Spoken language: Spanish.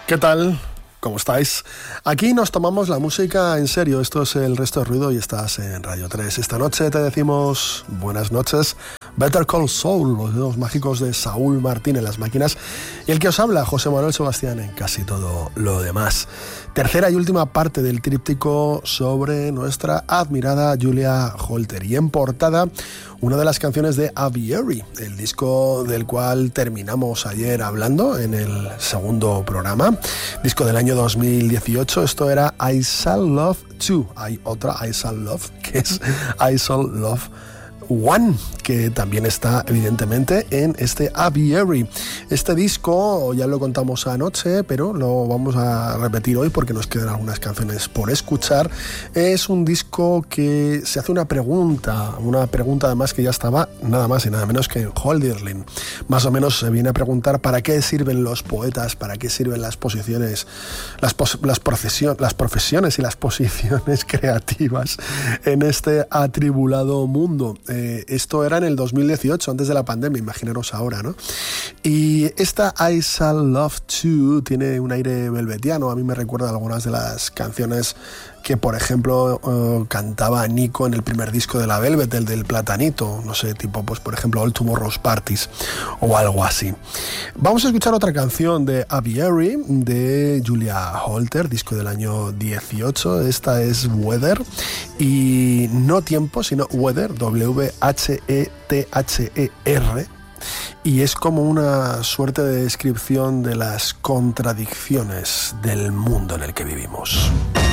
¿Qué tal? ¿Cómo estáis? Aquí nos tomamos la música en serio. Esto es El Resto de Ruido y estás en Radio 3. Esta noche te decimos buenas noches. Better Call Saul, los dedos mágicos de Saúl Martín en las máquinas. Y el que os habla, José Manuel Sebastián, en casi todo lo demás. Tercera y última parte del tríptico sobre nuestra admirada Julia Holter. Y en portada, una de las canciones de Aviary, el disco del cual terminamos ayer hablando en el segundo programa, disco del año 2018. Esto era I Shall Love 2. Hay otra I Shall Love, que es I Shall Love 1, que también está evidentemente en este Aviary. Este disco ya lo contamos anoche, pero lo vamos a repetir hoy porque nos quedan algunas canciones por escuchar. Es un disco que se hace una pregunta además que ya estaba nada más y nada menos que en Hölderlin. Más o menos se viene a preguntar para qué sirven los poetas, para qué sirven las posiciones, las profesiones y las posiciones creativas en este atribulado mundo. Esto era en el 2018, antes de la pandemia, imaginaros ahora, ¿no? Y esta I Shall Love 2 tiene un aire velvetiano. A mí me recuerda algunas de las canciones que, por ejemplo, cantaba Nico en el primer disco de la Velvet, el del Platanito, no sé, tipo, pues por ejemplo, All Tomorrow's Parties o algo así. Vamos a escuchar otra canción de Aviary, de Julia Holter, disco del año 18. Esta es Weather, y no tiempo, sino Weather, W-H-E-T-H-E-R, y es como una suerte de descripción de las contradicciones del mundo en el que vivimos.